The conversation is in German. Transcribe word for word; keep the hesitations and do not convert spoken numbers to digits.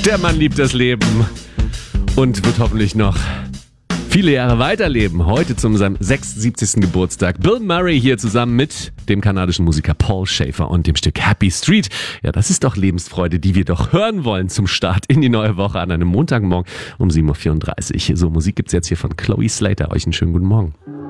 Der Mann liebt das Leben und wird hoffentlich noch viele Jahre weiterleben. Heute zu seinem sechsundsiebzigsten Geburtstag. Bill Murray hier zusammen mit dem kanadischen Musiker Paul Shaffer und dem Stück Happy Street. Ja, das ist doch Lebensfreude, die wir doch hören wollen zum Start in die neue Woche an einem Montagmorgen um sieben Uhr vierunddreißig. So, Musik gibt's jetzt hier von Chloe Slater. Euch einen schönen guten Morgen.